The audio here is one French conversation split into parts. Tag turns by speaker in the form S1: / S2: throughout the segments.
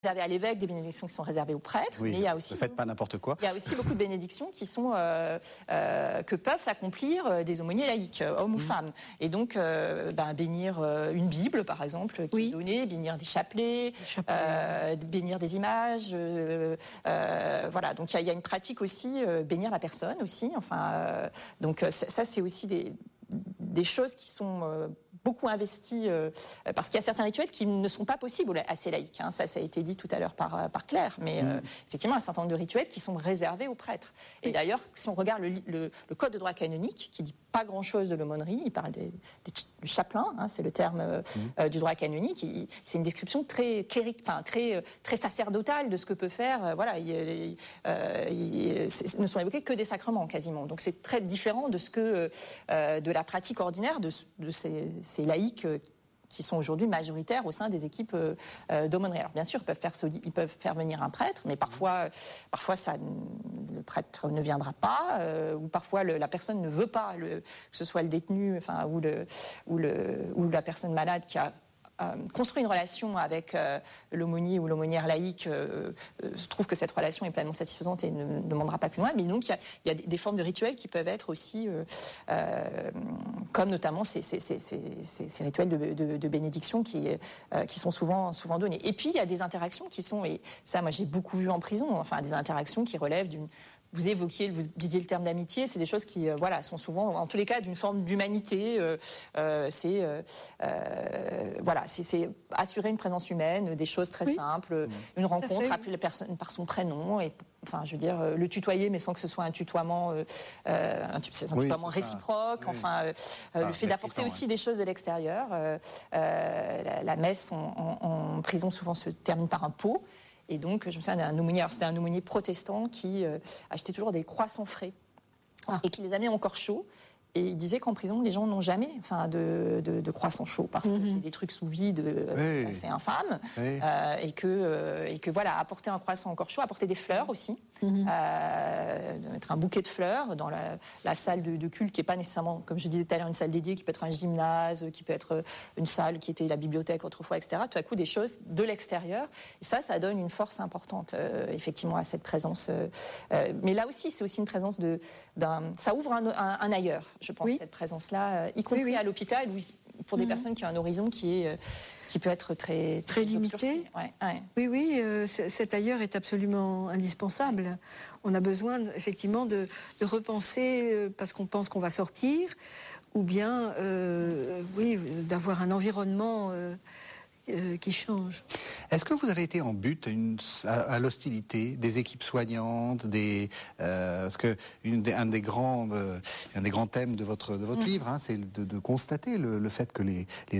S1: réservées à l'évêque, des bénédictions qui sont réservées aux prêtres,
S2: oui,
S1: mais il y a aussi...
S2: Ne faites pas n'importe quoi.
S1: Il y a aussi beaucoup de bénédictions qui sont que peuvent s'accomplir des aumôniers laïcs, hommes ou femmes. Et donc, bénir une Bible, par exemple, qui est donnée, bénir des chapelets, bénir des images. Voilà. Donc, il y a une pratique aussi, bénir la personne aussi. Enfin, donc ça, c'est aussi des choses qui sont beaucoup investies, parce qu'il y a certains rituels qui ne sont pas possibles à ces laïcs. Hein. Ça a été dit tout à l'heure par Claire, mais effectivement, un certain nombre de rituels qui sont réservés aux prêtres. Et d'ailleurs, si on regarde le code de droit canonique, qui dit pas grand-chose de l'aumônerie, il parle du chapelain, hein, c'est le terme du droit canonique. C'est une description très clérique, enfin très sacerdotale de ce que peut faire. Voilà, ne sont évoqués que des sacrements quasiment. Donc c'est très différent de ce que de la pratique ordinaire de ces laïcs qui sont aujourd'hui majoritaires au sein des équipes d'aumônerie. Alors bien sûr, ils peuvent faire venir un prêtre, mais parfois le prêtre ne viendra pas, ou parfois la personne ne veut pas que ce soit le détenu, enfin ou la personne malade qui a construit une relation avec l'aumônier ou l'aumônière laïque, trouve que cette relation est pleinement satisfaisante et ne demandera pas plus loin. Mais donc il y a des formes de rituels qui peuvent être aussi, comme notamment ces rituels de bénédiction qui sont souvent donnés. Et puis il y a des interactions qui sont, et ça moi j'ai beaucoup vu en prison, enfin des interactions qui relèvent d'une... Vous disiez le terme d'amitié, c'est des choses qui, sont souvent, en tous les cas, d'une forme d'humanité. C'est assurer une présence humaine, des choses très simples, une rencontre, appeler la personne par son prénom, et, enfin, je veux dire, le tutoyer, mais sans que ce soit un tutoiement, tutoiement réciproque. Enfin, le fait d'apporter aussi des choses de l'extérieur. La messe en prison souvent se termine par un pot. Et donc, je me souviens d'un aumônier, c'était un aumônier protestant qui achetait toujours des croissants frais et qui les amenait encore chauds. Et il disait qu'en prison, les gens n'ont jamais de croissants chauds parce que c'est des trucs sous vide assez infâmes. Et que voilà, apporter un croissant encore chaud, apporter des fleurs aussi, mettre un bouquet de fleurs dans la salle de culte qui n'est pas nécessairement, comme je disais tout à l'heure, une salle dédiée, qui peut être un gymnase, qui peut être une salle qui était la bibliothèque autrefois, etc. Tout à coup, des choses de l'extérieur. Et ça donne une force importante, effectivement, à cette présence. Mais là aussi, c'est aussi une présence ça ouvre un ailleurs. Je pense, cette présence-là, y compris à l'hôpital, pour des personnes qui ont un horizon qui peut être très
S3: limité. Oui, cet ailleurs est absolument indispensable. On a besoin, effectivement, de repenser, parce qu'on pense qu'on va sortir, ou bien, d'avoir un environnement qui change.
S2: Est-ce que vous avez été en but à l'hostilité des équipes soignantes, parce que un des grands thèmes de votre livre, hein, c'est de constater le fait que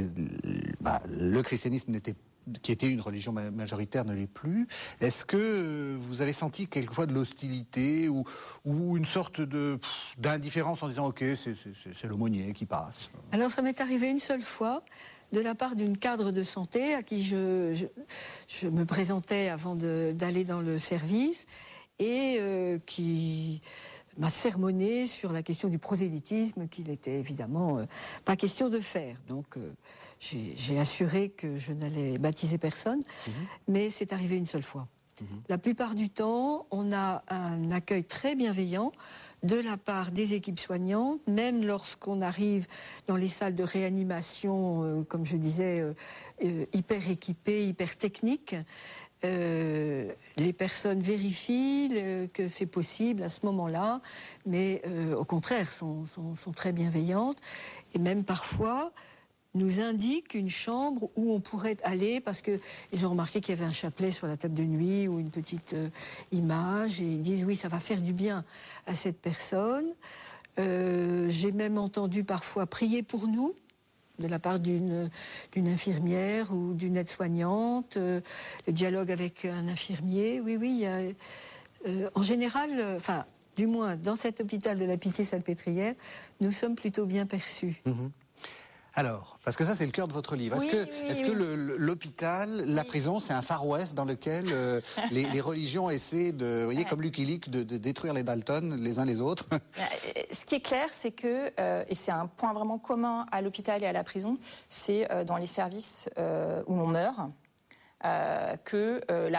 S2: le christianisme qui était une religion majoritaire ne l'est plus. Est-ce que vous avez senti quelquefois de l'hostilité ou une sorte d'indifférence en disant ok, c'est l'aumônier qui passe?
S3: Alors ça m'est arrivé une seule fois, de la part d'une cadre de santé à qui je me présentais avant d'aller dans le service et qui m'a sermonné sur la question du prosélytisme qu'il était évidemment pas question de faire. Donc j'ai assuré que je n'allais baptiser personne, mais c'est arrivé une seule fois. La plupart du temps, on a un accueil très bienveillant de la part des équipes soignantes, même lorsqu'on arrive dans les salles de réanimation, comme je disais, hyper équipées, hyper techniques. Les personnes vérifient que c'est possible à ce moment-là, mais au contraire, sont très bienveillantes. Et même parfois nous indiquent une chambre où on pourrait aller parce que ils ont remarqué qu'il y avait un chapelet sur la table de nuit ou une petite image et ils disent oui, ça va faire du bien à cette personne. J'ai même entendu parfois prier pour nous de la part d'une infirmière ou d'une aide-soignante, le dialogue avec un infirmier. Oui, il y a, en général, du moins dans cet hôpital de la Pitié-Salpêtrière, nous sommes plutôt bien perçus.
S2: Alors, parce que ça c'est le cœur de votre livre. Est-ce que l'hôpital, la prison, c'est un Far West dans lequel les religions essaient de, comme Lucky Luke, de détruire les Dalton les uns les autres?
S1: Ce qui est clair, c'est que, et c'est un point vraiment commun à l'hôpital et à la prison, c'est dans les services où l'on meurt. que la